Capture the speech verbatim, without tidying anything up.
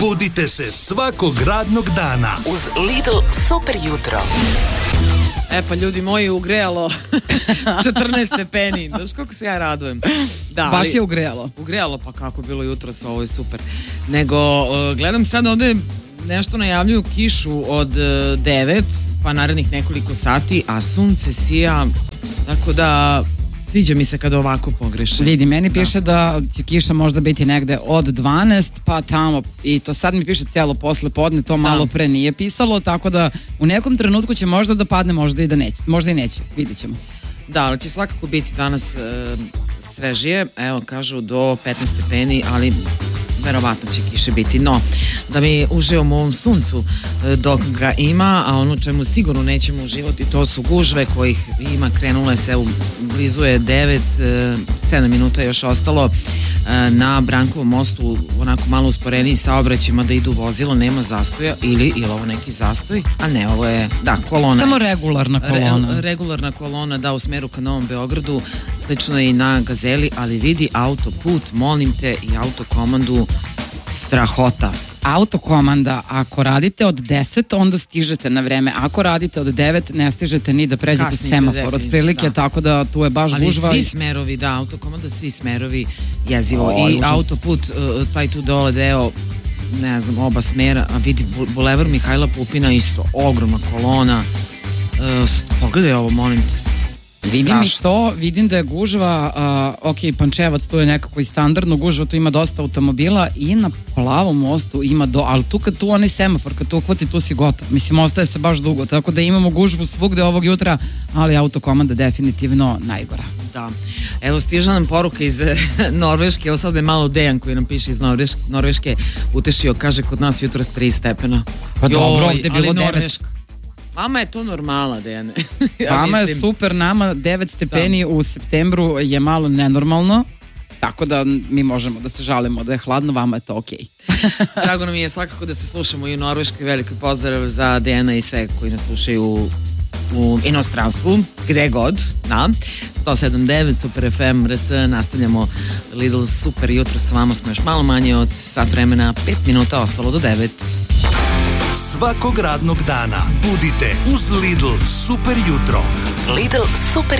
Budite se svakog radnog dana uz Lidl super jutro. E pa ljudi moji, ugrejalo četrnaest stepeni. Znaš koliko se ja radujem. Da, baš je ugrejalo. Ugrejalo, pa kako bilo jutro sa ovo je super. Nego, uh, gledam sad ovde nešto najavljuju kišu od uh, devet, pa narednih nekoliko sati, a sunce sija, tako da sviđa mi se kada ovako pogrešim. Vidi, meni piše da će kiša možda biti negde od dvanaest pa tamo, i to sad mi piše cijelo posle podne, to malo pre nije pisalo, tako da u nekom trenutku će možda da padne, možda i da neće, možda i neće, vidjet ćemo. Da, ali će svakako biti danas e, svežije, evo kažu do petnaest stepeni, ali verovatno će kiše biti. No, da mi uživamo u ovom suncu dok ga ima, a ono čemu sigurno nećemo uživati, to su gužve kojih ima, krenulo je se, blizu je devet, sedam minuta još ostalo na Brankovom mostu, onako malo usporeniji saobraćajima da idu vozilo, nema zastoja, ili, ili ovo neki zastoj, a ne, ovo je, da, kolona. Samo regularna kolona. Re, regularna kolona, da, u smeru ka Novom Beogradu, slično je i na Gazeli, ali vidi autoput, molim te, i autokomandu, strahota. Autokomanda, ako radite od deset, onda stižete na vreme. Ako radite od devet, ne stižete ni da pređete kasnite semafor. Od prilike, da. Tako da tu je baš ali gužva. Ali svi smerovi, da, autokomanda, svi smerovi jezivo. O, I užas. Autoput, taj tu dole deo, ne znam, oba smera, a vidi, bulevar Mihajla Pupina isto, ogromna kolona. Pogledaj ovo, molim te. Vidim i to, vidim da je gužva, uh, ok, Pančevac, tu je nekako i standardno gužva, tu ima dosta automobila i na Plavom mostu ima do, ali tu kad tu onaj semafor, kad tu uhvati, tu si gotov. Mislim, ostaje se baš dugo, tako da imamo gužvu svugde ovog jutra, ali autokomanda definitivno najgora. Da. Evo, stiža nam poruka iz Norveške, evo sad je malo Dejan koji nam piše iz Norveške, Norveške utešio, kaže kod nas jutro s tri stepena. Pa Joj, dobro, ovdje je bilo devet. Vama je to normala, Dejane. Ja vama je super, nama devet stepeni da. U septembru je malo nenormalno, tako da mi možemo da se žalimo da je hladno, vama je to okej. Okay. Drago nam je svakako da se slušamo i u Norveškoj, veliki pozdrav za Dejana i sve koji nas slušaju u, u inostranstvu, gde god, da. sto sedam devet, Super F M, R S, nastavljamo Lidl super jutro, s vama smo još malo manje od sat vremena, pet minuta ostalo do devet. Svakog radnog dana budite uz Lidl super jutro. Lidl super